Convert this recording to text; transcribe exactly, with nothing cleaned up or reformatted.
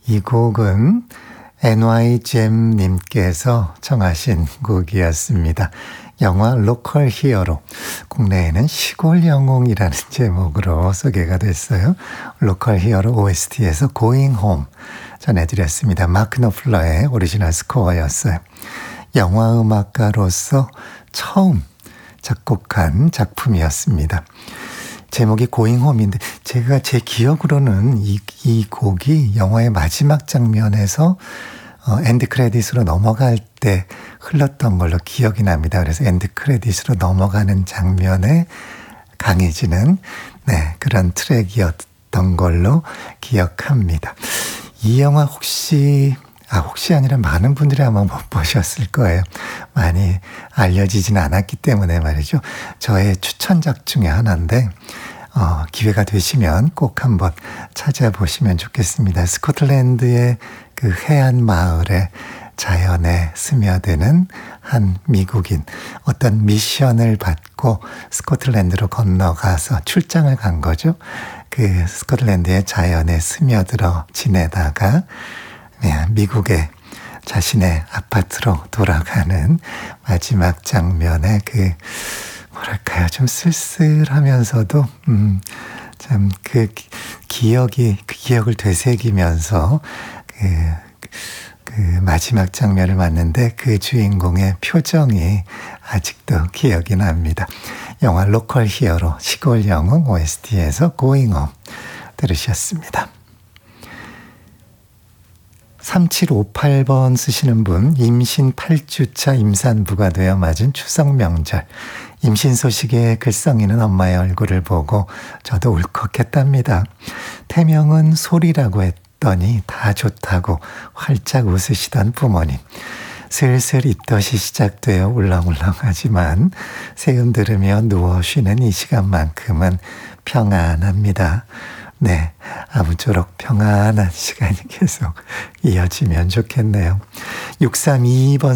이 곡은 엔와이잼님께서 청하신 곡이었습니다. 영화 로컬 히어로, 국내에는 시골 영웅이라는 제목으로 소개가 됐어요. 로컬 히어로 오에스티에서 Going Home 전해드렸습니다. 마크 노플러의 오리지널 스코어였어요. 영화 음악가로서 처음 작곡한 작품이었습니다. 제목이 Going Home인데 제가 제 기억으로는 이, 이 곡이 영화의 마지막 장면에서 어, 엔드 크레딧으로 넘어갈 때 흘렀던 걸로 기억이 납니다. 그래서 엔드 크레딧으로 넘어가는 장면에 강해지는 네, 그런 트랙이었던 걸로 기억합니다. 이 영화 혹시 아 혹시 아니라 많은 분들이 아마 못 보셨을 거예요. 많이 알려지지는 않았기 때문에 말이죠. 저의 추천작 중에 하나인데 어, 기회가 되시면 꼭 한번 찾아보시면 좋겠습니다. 스코틀랜드의 그 해안 마을에 자연에 스며드는 한 미국인, 어떤 미션을 받고 스코틀랜드로 건너가서 출장을 간 거죠. 그 스코틀랜드의 자연에 스며들어 지내다가 미국의 자신의 아파트로 돌아가는 마지막 장면에 그 뭐랄까요, 좀 쓸쓸하면서도 음, 참 그 기억이 그 기억을 되새기면서 그, 그 마지막 장면을 봤는데 그 주인공의 표정이 아직도 기억이 납니다. 영화 로컬 히어로 시골 영웅 오에스티에서 Going Home 들으셨습니다. 삼칠오팔 번 쓰시는 분, 임신 팔 주차 임산부가 되어 맞은 추석 명절. 임신 소식에 글썽이는 엄마의 얼굴을 보고 저도 울컥했답니다. 태명은 소리라고 했더니 다 좋다고 활짝 웃으시던 부모님. 슬슬 입덧이 시작되어 울렁울렁하지만 새음 들으며 누워 쉬는 이 시간만큼은 평안합니다. 네, 아무쪼록 평안한 시간이 계속 이어지면 좋겠네요. 육삼이이 번